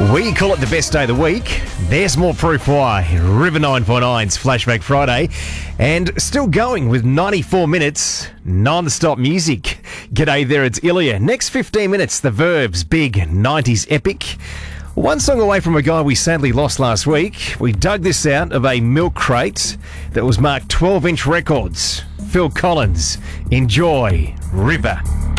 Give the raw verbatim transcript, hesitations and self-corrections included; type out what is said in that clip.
We call it the best day of the week. There's more proof why. River nine point nine's Flashback Friday. And still going with ninety-four minutes non-stop music. G'day there, it's Ilya. Next fifteen minutes, The Verbs' big nineties epic. One song away from a guy we sadly lost last week. We dug this out of a milk crate that was marked twelve inch records. Phil Collins, Enjoy, River.